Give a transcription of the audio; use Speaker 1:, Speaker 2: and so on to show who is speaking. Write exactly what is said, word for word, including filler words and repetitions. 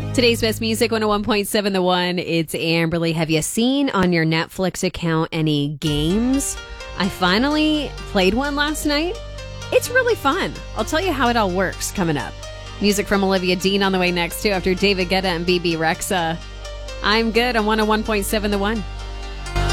Speaker 1: Today's best music, one oh one point seven The One. It's Amberly. Have you seen on your Netflix account any games? I finally played one last night. It's really fun. I'll tell you how it all works coming up. Music from Olivia Dean on the way next, too, after David Guetta and B B Rexa. I'm good on one oh one point seven The One.